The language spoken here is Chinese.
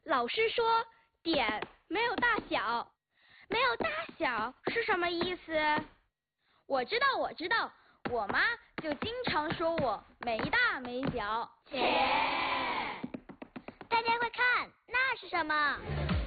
老师说点没有大小。 没有大小是什么意思？ 我知道，我妈就经常说我没大没小。 切！大家快看，那是什么？